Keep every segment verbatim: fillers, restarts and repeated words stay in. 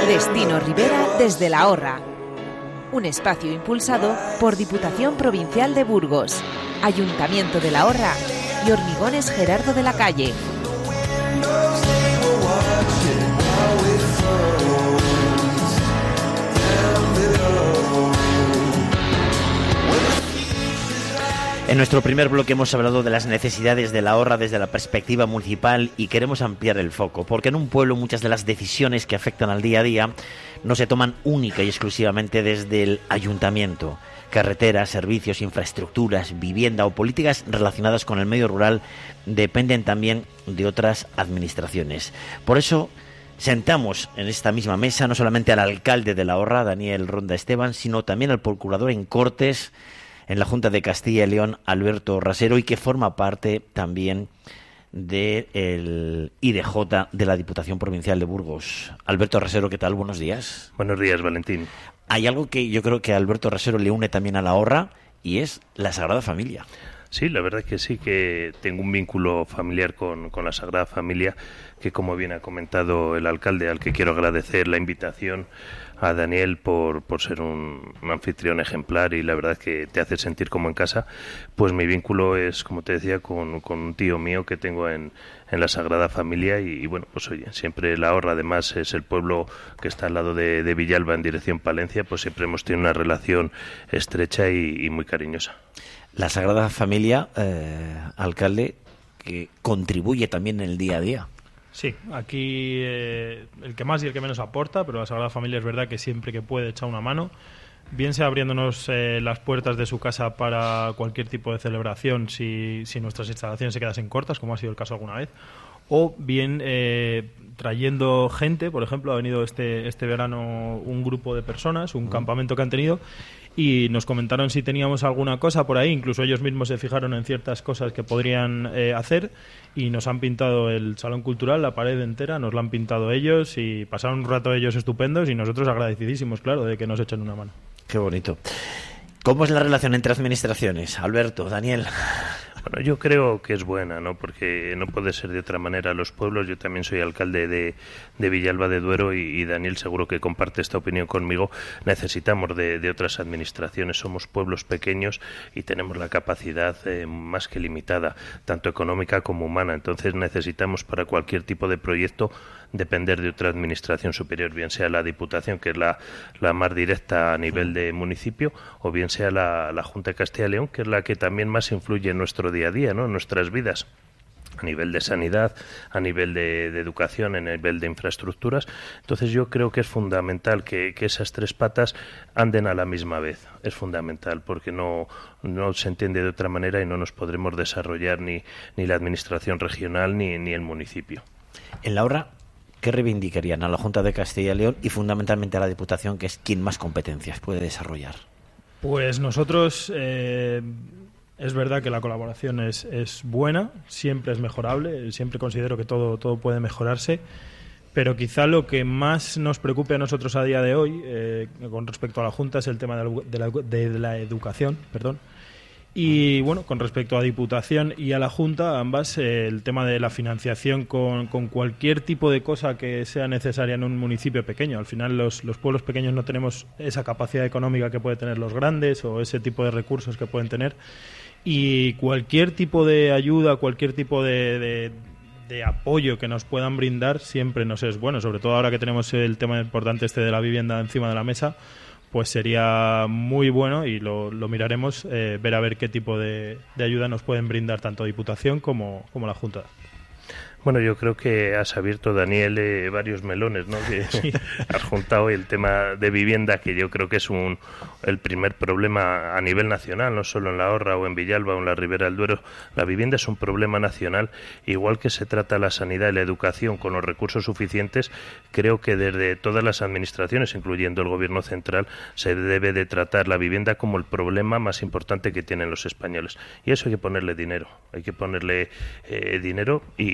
Destino Ribera desde La Horra. Un espacio impulsado por Diputación Provincial de Burgos, Ayuntamiento de La Horra y Hormigones Gerardo de la Calle. En nuestro primer bloque hemos hablado de las necesidades de La Horra desde la perspectiva municipal y queremos ampliar el foco, porque en un pueblo muchas de las decisiones que afectan al día a día no se toman única y exclusivamente desde el ayuntamiento. Carreteras, servicios, infraestructuras, vivienda o políticas relacionadas con el medio rural dependen también de otras administraciones. Por eso sentamos en esta misma mesa no solamente al alcalde de La Horra, Daniel Ronda Esteban, sino también al procurador en Cortes en la Junta de Castilla y León, Alberto Rasero, y que forma parte también del I D J de la Diputación Provincial de Burgos. Alberto Rasero, ¿qué tal? Buenos días. Buenos días, Valentín. Hay algo que yo creo que a Alberto Rasero le une también a La Horra, y es la Sagrada Familia. Sí, la verdad es que sí, que tengo un vínculo familiar con, con la Sagrada Familia, que como bien ha comentado el alcalde, al que quiero agradecer la invitación a Daniel por, por ser un, un anfitrión ejemplar, y la verdad es que te hace sentir como en casa. Pues mi vínculo es, como te decía, con, con un tío mío que tengo en, en la Sagrada Familia, y, y bueno, pues oye, siempre La Horra además es el pueblo que está al lado de, de Villalba en dirección Palencia, pues siempre hemos tenido una relación estrecha y, y muy cariñosa. La Sagrada Familia, eh, alcalde, que contribuye también en el día a día. Sí, aquí eh, el que más y el que menos aporta, pero la Sagrada Familia es verdad que siempre que puede echa una mano, bien sea abriéndonos eh, las puertas de su casa para cualquier tipo de celebración si, si nuestras instalaciones se quedasen cortas, como ha sido el caso alguna vez, o bien eh, trayendo gente. Por ejemplo, ha venido este, este verano un grupo de personas, un uh-huh. campamento que han tenido, y nos comentaron si teníamos alguna cosa por ahí. Incluso ellos mismos se fijaron en ciertas cosas que podrían eh, hacer, y nos han pintado el salón cultural, la pared entera, nos la han pintado ellos, y pasaron un rato ellos estupendos, y nosotros agradecidísimos, claro, de que nos echen una mano. Qué bonito. ¿Cómo es la relación entre administraciones? Alberto, Daniel. Bueno, yo creo que es buena, ¿no? Porque no puede ser de otra manera. Los pueblos, yo también soy alcalde de, de Villalba de Duero, y, y Daniel seguro que comparte esta opinión conmigo. Necesitamos de, de otras administraciones. Somos pueblos pequeños y tenemos la capacidad eh, más que limitada, tanto económica como humana. Entonces necesitamos para cualquier tipo de proyecto depender de otra administración superior, bien sea la Diputación, que es la, la más directa a nivel de municipio, o bien sea la, la Junta de Castilla y León, que es la que también más influye en nuestro día a día, ¿no? En nuestras vidas, a nivel de sanidad, a nivel de, de educación, a nivel de infraestructuras. Entonces yo creo que es fundamental que, que esas tres patas anden a la misma vez. Es fundamental, porque no, no se entiende de otra manera y no nos podremos desarrollar ni, ni la administración regional ni, ni el municipio. En La Horra, ¿qué reivindicarían a la Junta de Castilla y León y fundamentalmente a la Diputación, que es quien más competencias puede desarrollar? Pues nosotros... Eh... Es verdad que la colaboración es, es buena, siempre es mejorable, siempre considero que todo, todo puede mejorarse, pero quizá lo que más nos preocupe a nosotros a día de hoy, eh, con respecto a la Junta, es el tema de la, de la, de la educación, perdón. Y bueno, con respecto a Diputación y a la Junta, ambas, eh, el tema de la financiación con, con cualquier tipo de cosa que sea necesaria en un municipio pequeño. Al final los, los pueblos pequeños no tenemos esa capacidad económica que pueden tener los grandes, o ese tipo de recursos que pueden tener. Y cualquier tipo de ayuda, cualquier tipo de, de, de apoyo que nos puedan brindar siempre nos es bueno, sobre todo ahora que tenemos el tema importante este de la vivienda encima de la mesa, pues sería muy bueno, y lo, lo miraremos, eh, ver a ver qué tipo de, de ayuda nos pueden brindar tanto Diputación como, como la Junta. Bueno, yo creo que has abierto, Daniel, eh, varios melones, ¿no? Que sí. Has juntado el tema de vivienda, que yo creo que es un el primer problema a nivel nacional, no solo en La Horra o en Villalba o en la Ribera del Duero. La vivienda es un problema nacional, igual que se trata la sanidad y la educación con los recursos suficientes. Creo que desde todas las administraciones, incluyendo el Gobierno central, se debe de tratar la vivienda como el problema más importante que tienen los españoles. Y eso hay que ponerle dinero, hay que ponerle eh, dinero y, y buscar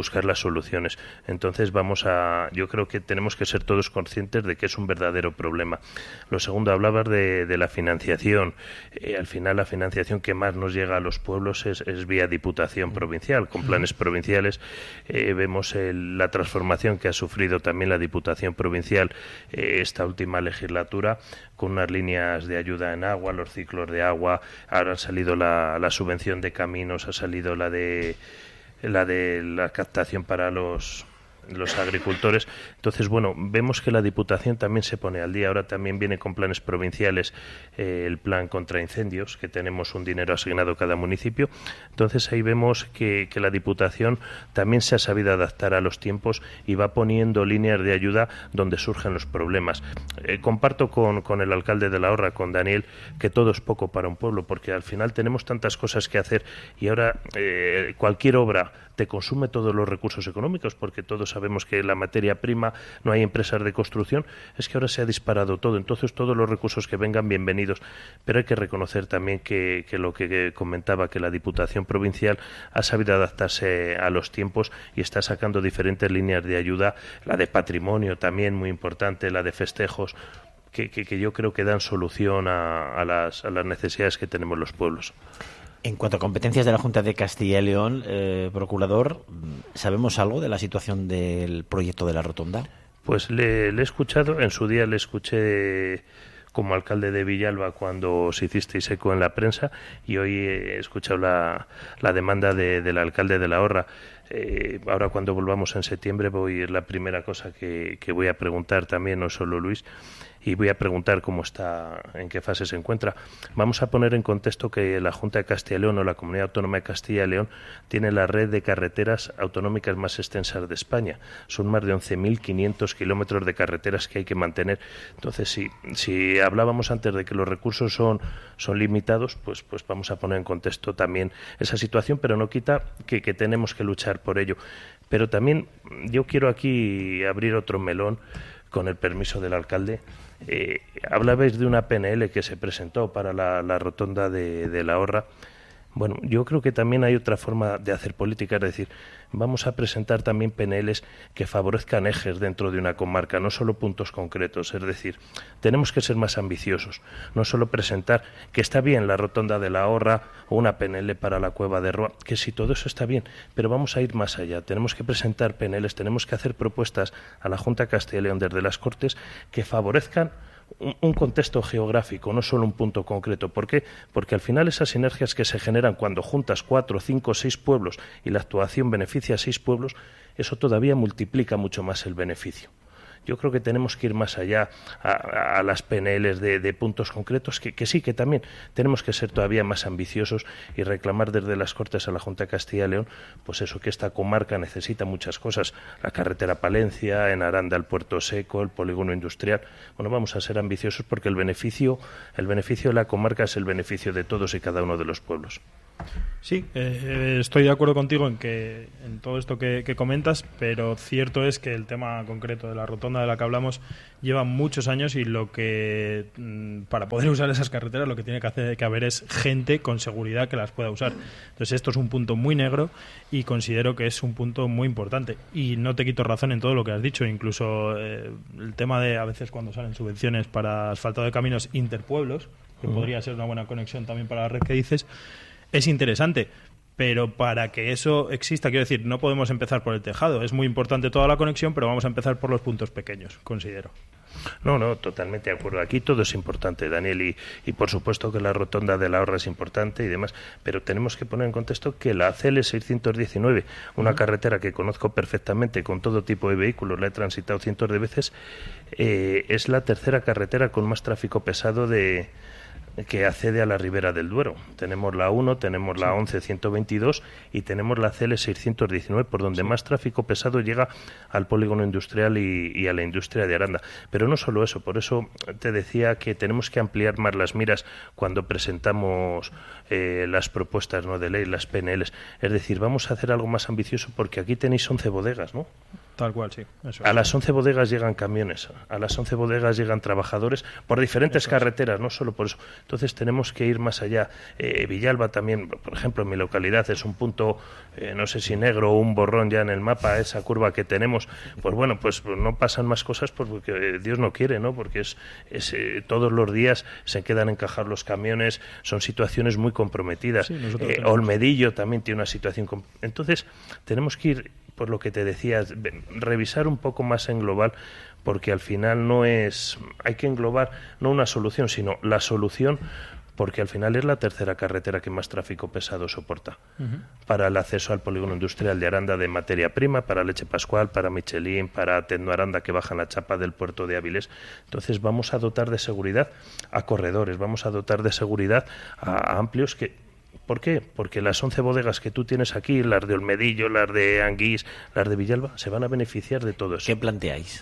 buscar las soluciones. Entonces vamos a, yo creo que tenemos que ser todos conscientes de que es un verdadero problema. Lo segundo, hablabas de, de la financiación. Eh, al final la financiación que más nos llega a los pueblos es, es vía Diputación Provincial, con planes provinciales. Eh, vemos el, la transformación que ha sufrido también la Diputación Provincial eh, esta última legislatura, con unas líneas de ayuda en agua, los ciclos de agua. Ahora ha salido la, la subvención de caminos, ha salido la de la de la captación para los los agricultores. Entonces, bueno, vemos que la Diputación también se pone al día. Ahora también viene con planes provinciales eh, el plan contra incendios, que tenemos un dinero asignado a cada municipio. Entonces ahí vemos que, que la Diputación también se ha sabido adaptar a los tiempos y va poniendo líneas de ayuda donde surgen los problemas. Eh, comparto con, con el alcalde de La Horra, con Daniel, que todo es poco para un pueblo, porque al final tenemos tantas cosas que hacer y ahora eh, cualquier obra te consume todos los recursos económicos, porque todos sabemos que la materia prima, no hay empresas de construcción, es que ahora se ha disparado todo. Entonces todos los recursos que vengan, bienvenidos, pero hay que reconocer también que, que lo que comentaba, que la Diputación Provincial ha sabido adaptarse a los tiempos y está sacando diferentes líneas de ayuda, la de patrimonio también muy importante, la de festejos, que, que, que yo creo que dan solución a, a, las, a las necesidades que tenemos los pueblos. En cuanto a competencias de la Junta de Castilla y León, eh, procurador, ¿sabemos algo de la situación del proyecto de la rotonda? Pues le, le he escuchado, en su día le escuché como alcalde de Villalba cuando os hicisteis eco en la prensa, y hoy he escuchado la, la demanda de, del alcalde de La Horra. Eh, ahora cuando volvamos en septiembre voy, es la primera cosa que, que voy a preguntar también, no solo Luis, y voy a preguntar cómo está, en qué fase se encuentra. Vamos a poner en contexto que la Junta de Castilla y León o la Comunidad Autónoma de Castilla y León tiene la red de carreteras autonómicas más extensas de España. Son más de once mil quinientos kilómetros de carreteras que hay que mantener. Entonces, si, si hablábamos antes de que los recursos son, son limitados, pues, pues vamos a poner en contexto también esa situación, pero no quita que, que tenemos que luchar por ello. Pero también yo quiero aquí abrir otro melón, con el permiso del alcalde. Eh, hablabais de una P N L que se presentó para la, la rotonda de, de La Horra. Bueno, yo creo que también hay otra forma de hacer política, es decir, vamos a presentar también P N Ls que favorezcan ejes dentro de una comarca, no solo puntos concretos. Es decir, tenemos que ser más ambiciosos, no solo presentar que está bien la rotonda de La Horra o una P N L para la Cueva de Roa, que sí, todo eso está bien, pero vamos a ir más allá. Tenemos que presentar P N Ls, tenemos que hacer propuestas a la Junta de Castilla y León desde las Cortes que favorezcan Un, un contexto geográfico, no solo un punto concreto. ¿Por qué? Porque al final esas sinergias que se generan cuando juntas cuatro, cinco, seis pueblos y la actuación beneficia a seis pueblos, eso todavía multiplica mucho más el beneficio. Yo creo que tenemos que ir más allá a, a las P N Ls de, de puntos concretos, que, que sí, que también tenemos que ser todavía más ambiciosos y reclamar desde las Cortes a la Junta de Castilla y León, pues eso, que esta comarca necesita muchas cosas. La carretera Palencia, en Aranda el Puerto Seco, el polígono industrial. Bueno, vamos a ser ambiciosos porque el beneficio, el beneficio de la comarca es el beneficio de todos y cada uno de los pueblos. Sí, eh, estoy de acuerdo contigo en que en todo esto que, que comentas, pero cierto es que el tema concreto de la rotonda de la que hablamos lleva muchos años y lo que mm, para poder usar esas carreteras lo que tiene que hacer que haber es gente con seguridad que las pueda usar. Entonces esto es un punto muy negro y considero que es un punto muy importante. Y no te quito razón en todo lo que has dicho, incluso eh, el tema de a veces cuando salen subvenciones para asfaltado de caminos interpueblos, que uh-huh. podría ser una buena conexión también para la red que dices. Es interesante, pero para que eso exista, quiero decir, no podemos empezar por el tejado. Es muy importante toda la conexión, pero vamos a empezar por los puntos pequeños, considero. No, no, totalmente de acuerdo. Aquí todo es importante, Daniel, y, y por supuesto que la rotonda de La Horra es importante y demás, pero tenemos que poner en contexto que la C L seiscientos diecinueve, una uh-huh. carretera que conozco perfectamente con todo tipo de vehículos, la he transitado cientos de veces, eh, es la tercera carretera con más tráfico pesado de... que accede a la Ribera del Duero. Tenemos la uno, tenemos la once ciento veintidós y tenemos la C L seiscientos diecinueve, por donde sí. más tráfico pesado llega al polígono industrial y, y a la industria de Aranda. Pero no solo eso, por eso te decía que tenemos que ampliar más las miras cuando presentamos eh, las propuestas, ¿no?, de ley, las P N Ls. Es decir, vamos a hacer algo más ambicioso porque aquí tenéis once bodegas, ¿no? Tal cual, sí. Eso a es. las once bodegas llegan camiones, a las once bodegas llegan trabajadores por diferentes Eso carreteras, no solo por eso. Entonces tenemos que ir más allá. Eh, Villalba también, por ejemplo, en mi localidad es un punto, eh, no sé si negro o un borrón ya en el mapa, esa curva que tenemos. Pues bueno, pues no pasan más cosas porque Dios no quiere, ¿no? Porque es, es eh, todos los días se quedan encajar los camiones, son situaciones muy comprometidas. Sí, nosotros eh, tenemos. Olmedillo también tiene una situación. Com- Entonces tenemos que ir, por lo que te decía, revisar un poco más en global, porque al final no es, hay que englobar no una solución, sino la solución, porque al final es la tercera carretera que más tráfico pesado soporta. Ujú. Para el acceso al polígono industrial de Aranda de materia prima, para Leche Pascual, para Michelin, para Tecno Aranda, que bajan la chapa del puerto de Áviles. Entonces vamos a dotar de seguridad a corredores, vamos a dotar de seguridad a, a amplios que... ¿Por qué? Porque las once bodegas que tú tienes aquí, las de Olmedillo, las de Anguís, las de Villalba, se van a beneficiar de todo eso. ¿Qué planteáis?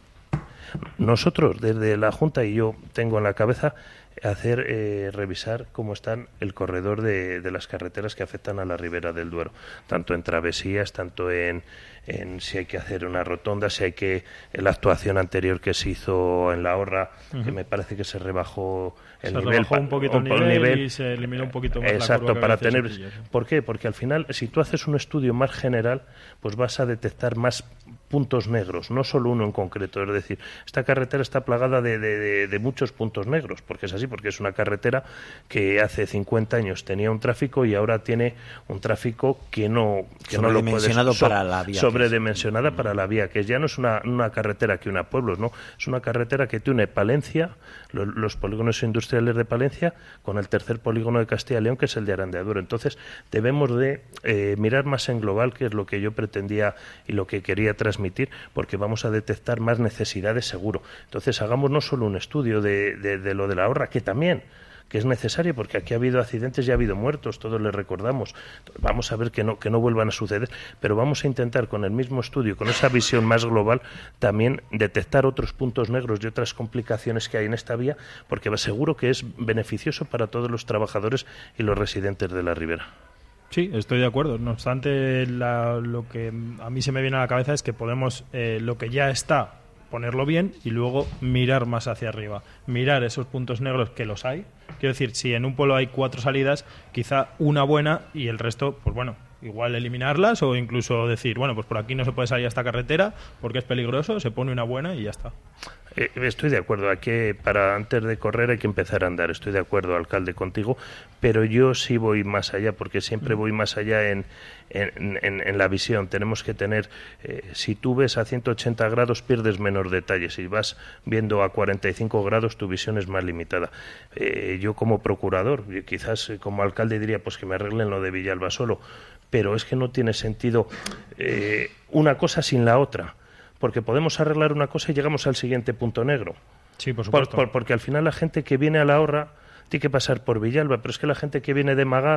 Nosotros, desde la Junta, y yo tengo en la cabeza hacer eh, revisar cómo están el corredor de, de las carreteras que afectan a la ribera del Duero, tanto en travesías, tanto en, en si hay que hacer una rotonda, si hay que la actuación anterior que se hizo en la Horra, uh-huh. que me parece que se rebajó el se nivel, rebajó un poquito el nivel, nivel y se eliminó un poquito más exacto, la curva para que tener pillo, ¿sí? ¿Por qué? Porque al final, si tú haces un estudio más general, pues vas a detectar más puntos negros, no solo uno en concreto. Es decir, esta carretera está plagada de, de, de, de muchos puntos negros, porque es así, porque es una carretera que hace cincuenta años tenía un tráfico y ahora tiene un tráfico que no, que no lo puedes... Sobredimensionado para la vía. Sobredimensionada para la vía, que ya no es una, una carretera que una pueblos, no, es una carretera que une Palencia, lo, los polígonos industriales de Palencia, con el tercer polígono de Castilla y León, que es el de Aranda de Duero. Entonces, debemos de eh, mirar más en global, que es lo que yo pretendía y lo que quería transmitir, porque vamos a detectar más necesidades seguro. Entonces, hagamos no solo un estudio de, de, de lo de la Horra, que también, que es necesario, porque aquí ha habido accidentes y ha habido muertos, todos les recordamos. Vamos a ver que no, que no vuelvan a suceder, pero vamos a intentar con el mismo estudio, con esa visión más global, también detectar otros puntos negros y otras complicaciones que hay en esta vía, porque seguro que es beneficioso para todos los trabajadores y los residentes de la ribera. Sí, estoy de acuerdo. No obstante, la, lo que a mí se me viene a la cabeza es que podemos, eh, lo que ya está, ponerlo bien y luego mirar más hacia arriba. Mirar esos puntos negros, que los hay. Quiero decir, si en un pueblo hay cuatro salidas, quizá una buena y el resto, pues bueno, igual eliminarlas o incluso decir, bueno, pues por aquí no se puede salir a esta carretera porque es peligroso, se pone una buena y ya está. Eh, estoy de acuerdo, hay que, para antes de correr hay que empezar a andar, estoy de acuerdo, alcalde, contigo, pero yo sí voy más allá, porque siempre voy más allá en, en, en, en la visión. Tenemos que tener, eh, si tú ves a ciento ochenta grados pierdes menos detalles, si vas viendo a cuarenta y cinco grados tu visión es más limitada. Eh, yo como procurador, quizás como alcalde diría pues que me arreglen lo de Villalba solo, pero es que no tiene sentido eh, una cosa sin la otra, porque podemos arreglar una cosa y llegamos al siguiente punto negro. Sí, por supuesto. Por, por, porque al final la gente que viene a la Horra tiene que pasar por Villalba, pero es que la gente que viene de Magaz,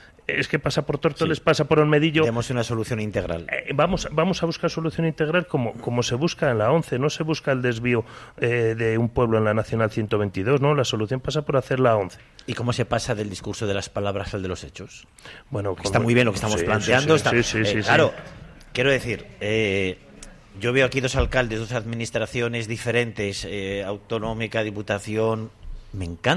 es que pasa por Tórtoles, sí. pasa por Olmedillo. Tenemos una solución integral. Eh, vamos, vamos a buscar solución integral como, como se busca en la once, no se busca el desvío eh, de un pueblo en la Nacional ciento veintidós, ¿no? La solución pasa por hacer la once. ¿Y cómo se pasa del discurso de las palabras al de los hechos? Bueno, como... Está muy bien lo que estamos sí, planteando. Sí, sí, está... sí, eh, sí, claro, sí. quiero decir... Eh, Yo veo aquí dos alcaldes, dos administraciones diferentes, eh, autonómica, diputación. Me encanta.